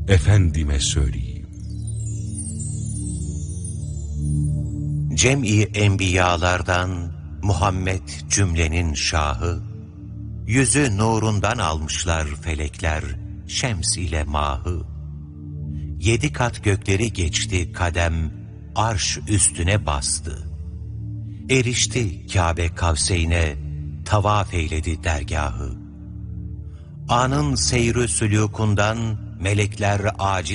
efendime söyleyeyim. Cem-i enbiyalardan Muhammed cümlenin şahı, yüzü nurundan almışlar felekler, şems ile mahı. 7 kat gökleri geçti kadem, arş üstüne bastı. Erişti Kabe Kavseyn'e, tavaf eyledi dergahı. Anın seyr-ü sülûkundan melekler aciz